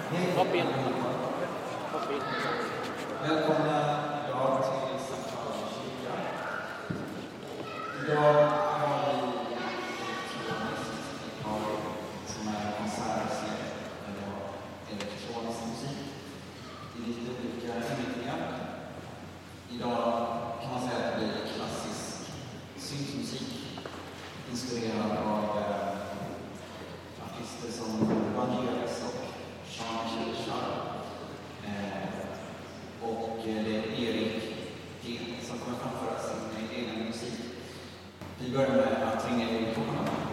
Hopp in. Välkomna idag till Sankt Pauli kyrka. Idag har vi ett par som är konserter eller elektronisk musik i lite olika inriktningar. Idag kan man säga att det blir klassisk syntmusik inspirerad av artister som Vangelis och Jean-Michel Jarre. Och det är Erik G som kommer framföra sin egen musik. Vi börjar med att ringa in på honom.